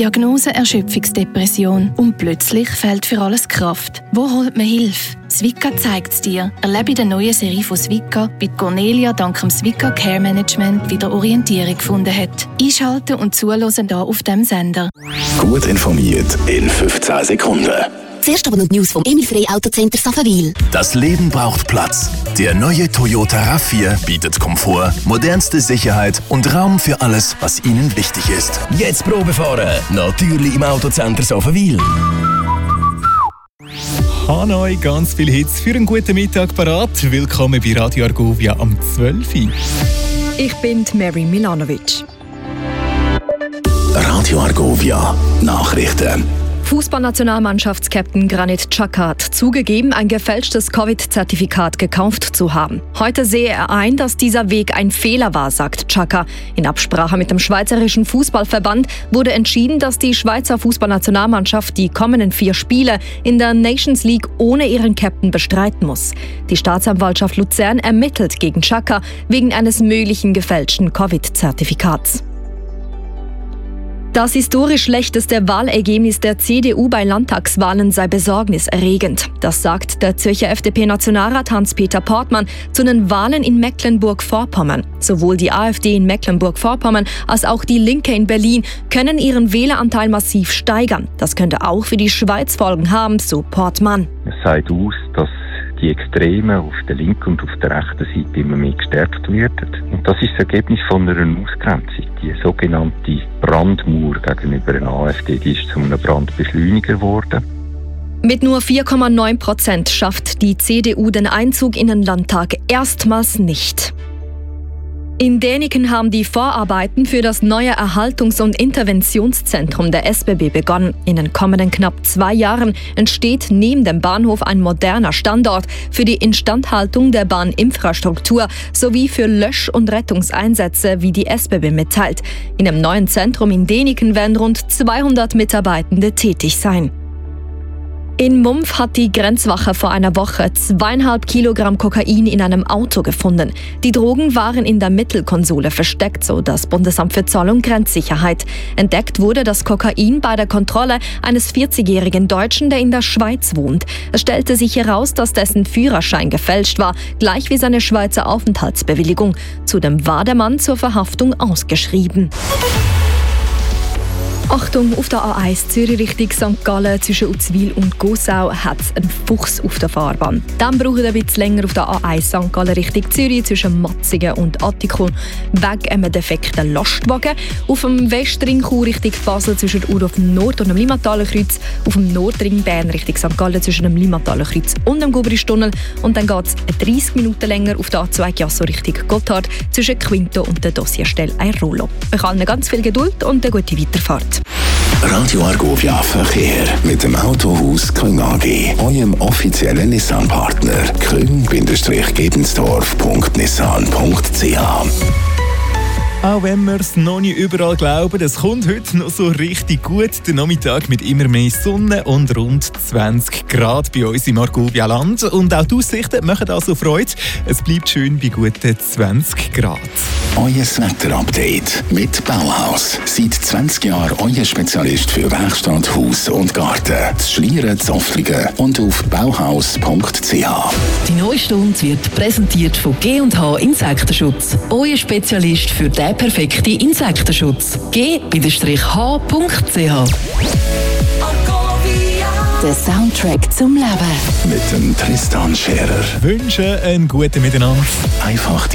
Diagnose Erschöpfungsdepression und plötzlich fehlt für alles Kraft. Wo holt man Hilfe? Swika zeigt es dir. Erlebe in der neuen Serie von Swika, wie Cornelia dank dem Swika Care Management wieder Orientierung gefunden hat. Einschalten und zuhören hier auf diesem Sender. Gut informiert in 15 Sekunden. Zuerst aber noch die News vom Emifrey Autocenter Saffenwil. Das Leben braucht Platz. Der neue Toyota RAV4 bietet Komfort, modernste Sicherheit und Raum für alles, was Ihnen wichtig ist. Jetzt Probe fahren, natürlich im Autocenter Saffenwil. Hanoi, ganz viele Hits für einen guten Mittag parat. Willkommen bei Radio Argovia am 12. Ich bin Mary Milanovic. Radio Argovia, Nachrichten. Fußballnationalmannschaftskapitän Granit Xhaka hat zugegeben, ein gefälschtes Covid-Zertifikat gekauft zu haben. Heute sehe er ein, dass dieser Weg ein Fehler war, sagt Xhaka. In Absprache mit dem Schweizerischen Fußballverband wurde entschieden, dass die Schweizer Fußballnationalmannschaft die kommenden 4 Spiele in der Nations League ohne ihren Captain bestreiten muss. Die Staatsanwaltschaft Luzern ermittelt gegen Xhaka wegen eines möglichen gefälschten Covid-Zertifikats. Das historisch schlechteste Wahlergebnis der CDU bei Landtagswahlen sei besorgniserregend. Das sagt der Zürcher FDP-Nationalrat Hans-Peter Portmann zu den Wahlen in Mecklenburg-Vorpommern. Sowohl die AfD in Mecklenburg-Vorpommern als auch die Linke in Berlin können ihren Wähleranteil massiv steigern. Das könnte auch für die Schweiz Folgen haben, so Portmann. Es sagt aus, dass die Extremen auf der linken und auf der rechten Seite immer mehr gestärkt werden. Und das ist das Ergebnis von einer Ausgrenzung. Die sogenannte Brandmauer gegenüber der AfD, die ist zu einem Brandbeschleuniger geworden. Mit nur 4,9% schafft die CDU den Einzug in den Landtag erstmals nicht. In Däniken haben die Vorarbeiten für das neue Erhaltungs- und Interventionszentrum der SBB begonnen. In den kommenden knapp 2 Jahren entsteht neben dem Bahnhof ein moderner Standort für die Instandhaltung der Bahninfrastruktur sowie für Lösch- und Rettungseinsätze, wie die SBB mitteilt. In dem neuen Zentrum in Däniken werden rund 200 Mitarbeitende tätig sein. In Mumpf hat die Grenzwache vor einer Woche 2,5 Kilogramm Kokain in einem Auto gefunden. Die Drogen waren in der Mittelkonsole versteckt, so das Bundesamt für Zoll- und Grenzsicherheit. Entdeckt wurde das Kokain bei der Kontrolle eines 40-jährigen Deutschen, der in der Schweiz wohnt. Es stellte sich heraus, dass dessen Führerschein gefälscht war, gleich wie seine Schweizer Aufenthaltsbewilligung. Zudem war der Mann zur Verhaftung ausgeschrieben. Achtung, auf der A1 Zürich Richtung St. Gallen zwischen Uzwil und Gossau hat es einen Fuchs auf der Fahrbahn. Dann braucht es ein bisschen länger auf der A1 St. Gallen Richtung Zürich zwischen Matzingen und Attikon wegen einem defekten Lastwagen. Auf dem Westring Chur Richtung Basel zwischen Urhof Nord und dem Limataler Kreuz. Auf dem Nordring Bern Richtung St. Gallen zwischen dem Limataler Kreuz und dem Gubristunnel. Und dann geht es 30 Minuten länger auf der A2 Chiasso Richtung Gotthard zwischen Quinto und der Dossierstelle Airolo. Ich allen ganz viel Geduld und eine gute Weiterfahrt. Radio Argovia Verkehr mit dem Autohaus Küng AG, eurem offiziellen Nissan-Partner. küng-gebensdorf.nissan.ch. Auch wenn wir es noch nicht überall glauben, es kommt heute noch so richtig gut. Der Nachmittag mit immer mehr Sonne und rund 20 Grad bei uns im Argovia-Land. Und auch die Aussichten machen also Freude. Es bleibt schön bei guten 20 Grad. Euer Wetter-Update mit Bauhaus. Seit 20 Jahren euer Spezialist für Werkstatt, Haus und Garten. Das Schlieren, Zoftlingen und auf bauhaus.ch. Die neue Stunde wird präsentiert von G&H Insektenschutz. Euer Spezialist für den perfekten Insektenschutz. g-h.ch. Der Soundtrack zum Leben. Mit dem Tristan Scherer. Wünsche einen guten Miteinander. Einfach